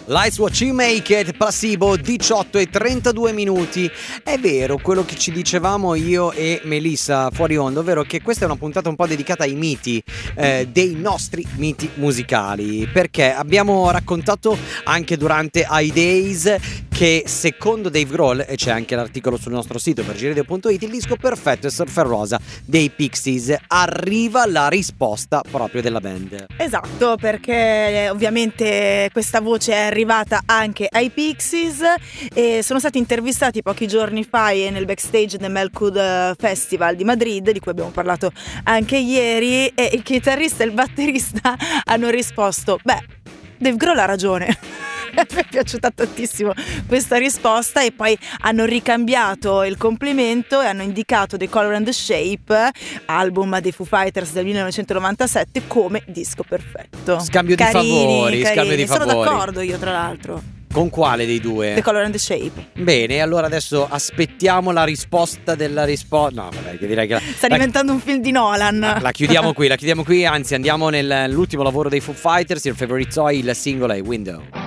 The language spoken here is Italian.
Lights What You Make It, Placebo, 18 e 32 minuti. È vero quello che ci dicevamo io e Melissa fuori onda, ovvero che questa è una puntata un po' dedicata ai miti, dei nostri miti musicali, perché abbiamo raccontato anche durante I Days che secondo Dave Grohl, e c'è anche l'articolo sul nostro sito pergiradio.it, il disco perfetto è Surfer Rosa dei Pixies. Arriva la risposta proprio della band. Esatto, perché ovviamente questa voce è arrivata anche ai Pixies e sono stati intervistati pochi giorni fa nel backstage del Melwood Festival di Madrid, di cui abbiamo parlato anche ieri, e il chitarrista e il batterista hanno risposto: beh, Dave Grohl ha ragione. Mi è piaciuta tantissimo questa risposta, e poi hanno ricambiato il complimento e hanno indicato The Color and the Shape, album dei Foo Fighters del 1997, come disco perfetto. Scambio di favori. Sono d'accordo io, tra l'altro. Con quale dei due? The Color and the Shape. Bene, allora adesso aspettiamo la risposta della risposta. No, vabbè, direi che sta diventando un film di Nolan. La chiudiamo qui, anzi andiamo nell'ultimo lavoro dei Foo Fighters, il Favorite Toy, il singolo è Window.